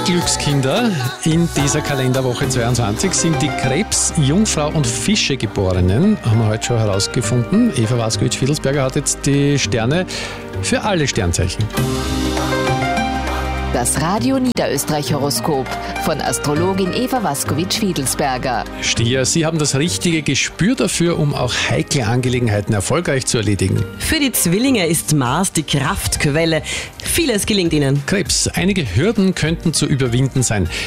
Glückskinder in dieser Kalenderwoche 22 sind die Krebs, Jungfrau und Fische-Geborenen, haben wir heute schon herausgefunden. Eva Waskowitsch-Fiedelsberger hat jetzt die Sterne für alle Sternzeichen. Das Radio Niederösterreich-Horoskop von Astrologin Eva Waskowitsch-Fiedelsberger. Stier, Sie haben das richtige Gespür dafür, um auch heikle Angelegenheiten erfolgreich zu erledigen. Für die Zwillinge ist Mars die Kraftquelle. Vieles gelingt Ihnen. Krebs, einige Hürden könnten zu überwinden sein.